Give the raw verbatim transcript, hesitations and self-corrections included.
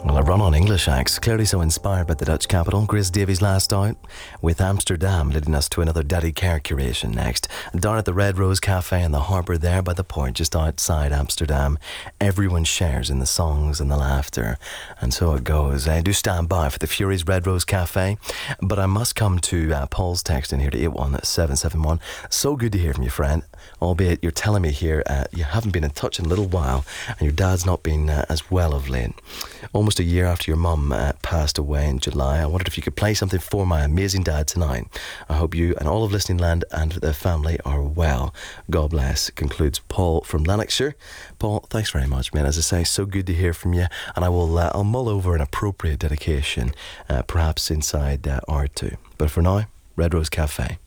Well, a run on English acts, clearly so inspired by the Dutch capital. Grace Davies last out, with Amsterdam leading us to another Daddy Care curation next. Down at the Red Rose Cafe in the harbour there by the port, just outside Amsterdam, everyone shares in the songs and the laughter. And so it goes. I do stand by for the Furies Red Rose Cafe, but I must come to uh, Paul's text in here to eight one seven seven one. So good to hear from you, friend. Albeit you're telling me here uh, you haven't been in touch in a little while, and your dad's not been uh, as well of late. Almost a year after your mum uh, passed away in July, I wondered if you could play something for my amazing dad tonight. I hope you and all of Listening Land and the family are well. God bless, concludes Paul from Lanarkshire. Paul, thanks very much, man. As I say, so good to hear from you, and I will uh, I'll mull over an appropriate dedication, uh, perhaps inside uh, hour two. But for now, Red Rose Cafe.